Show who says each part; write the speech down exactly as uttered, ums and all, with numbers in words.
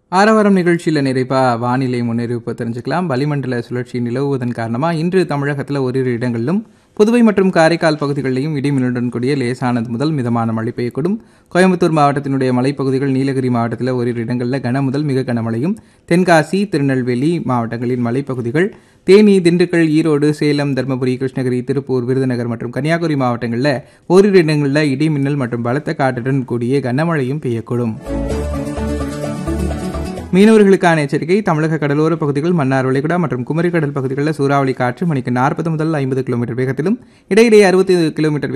Speaker 1: ஆரவாரம் நிகழ்ச்சியில் நிறைவா வானிலை முன்னறிவிப்பு தெரிஞ்சுக்கலாம். வளிமண்டல சுழற்சி நிலவுவதன் காரணமாக இன்று தமிழகத்தில் ஓரிரு இடங்களிலும் புதுவை மற்றும் காரைக்கால் பகுதிகளிலும் இடிமின்னலுடன் கூடிய லேசானது முதல் மிதமான மழை பெய்யக்கூடும். கோயம்புத்தூர் மாவட்டத்தினுடைய மலைப்பகுதிகள், நீலகிரி மாவட்டத்தில் ஓரிரு இடங்களில் கன முதல் மிக கனமழையும், தென்காசி, திருநெல்வேலி மாவட்டங்களின் மலைப்பகுதிகள், தேனி, திண்டுக்கல், ஈரோடு, சேலம், தருமபுரி, கிருஷ்ணகிரி, திருப்பூர், விருதுநகர் மற்றும் கன்னியாகுமரி மாவட்டங்களில் ஓரிரு இடங்களில் இடிமின்னல் மற்றும் பலத்த காற்றுடன் கூடிய கனமழையும் பெய்யக்கூடும். மீனவர்களுக்கான எச்சரிக்கை. தமிழக கடலோர பகுதிகள், மன்னார் வளைகுடா மற்றும் குமரி கடல் பகுதிகளில் சூறாவளி காற்று மணிக்கு நாற்பது முதல் ஐம்பது கிலோமீட்டர் வேகத்திலும் இடையிடையே அறுபத்தி கிலோமீட்டர்